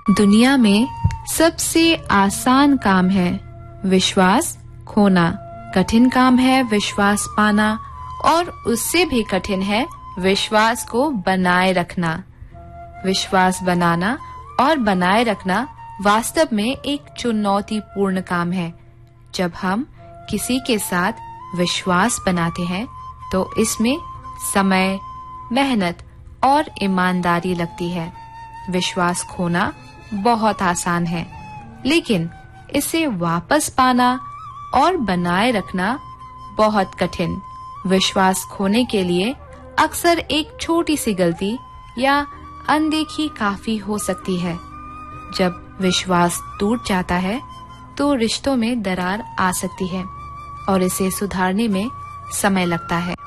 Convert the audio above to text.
दुनिया में सबसे आसान काम है विश्वास खोना, कठिन काम है विश्वास पाना और उससे भी कठिन है विश्वास को बनाए रखना। विश्वास बनाना और बनाए रखना वास्तव में एक चुनौतीपूर्ण काम है। जब हम किसी के साथ विश्वास बनाते हैं तो इसमें समय, मेहनत और ईमानदारी लगती है। विश्वास खोना बहुत आसान है, लेकिन इसे वापस पाना और बनाए रखना बहुत कठिन। विश्वास खोने के लिए अक्सर एक छोटी सी गलती या अनदेखी काफी हो सकती है। जब विश्वास टूट जाता है तो रिश्तों में दरार आ सकती है और इसे सुधारने में समय लगता है।